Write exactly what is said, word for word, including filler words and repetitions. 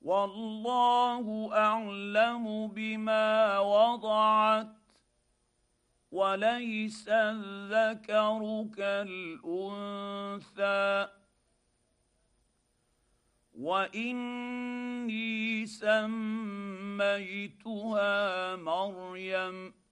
والله اعلم بما وضعت وليس الذكر كالانثى واني سميتها مريم